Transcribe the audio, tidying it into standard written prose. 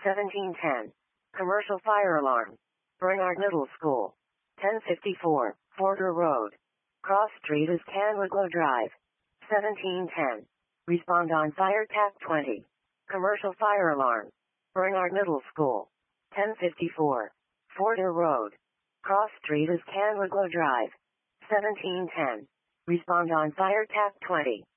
1710. Commercial fire alarm. Bernard Middle School. 1054. Forder Road. Cross Street is Canwiglow Drive. 1710. Respond on fire tap 20. Commercial fire alarm. Bernard Middle School. 1054. Forder Road. Cross Street is Canwiglow Drive. 1710. Respond on fire tap 20.